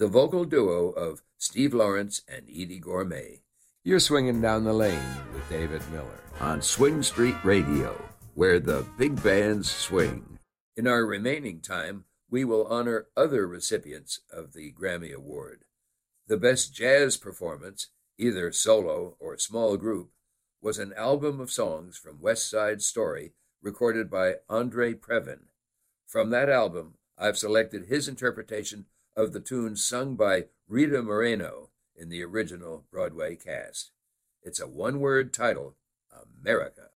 the vocal duo of Steve Lawrence and Edie Gourmet. You're swinging down the lane with David Miller on Swing Street Radio, where the big bands swing. In our remaining time, we will honor other recipients of the Grammy Award. The best jazz performance, either solo or small group, was an album of songs from West Side Story recorded by Andre Previn. From that album, I've selected his interpretation of the tune sung by Rita Moreno in the original Broadway cast. It's a one-word title, America.